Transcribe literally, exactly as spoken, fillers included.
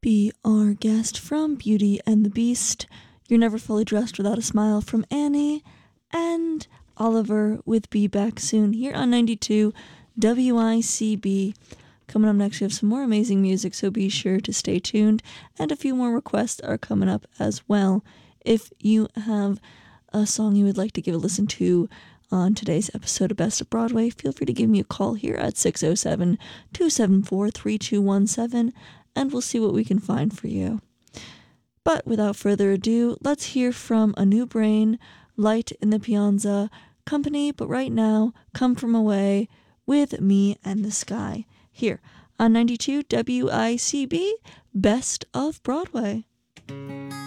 Be Our Guest from Beauty and the Beast, You're Never Fully Dressed Without a Smile from Annie, and Oliver with Be Back Soon here on ninety-two W I C B. Coming up next, we have some more amazing music, so be sure to stay tuned, and a few more requests are coming up as well. If you have a song you would like to give a listen to on today's episode of Best of Broadway, feel free to give me a call here at six oh seven, two seven four, three two one seven, and we'll see what we can find for you. But without further ado, let's hear from A New Brain, Light in the Piazza Company, but right now, Come From Away with Me and the Sky, here on ninety-two W I C B, Best of Broadway.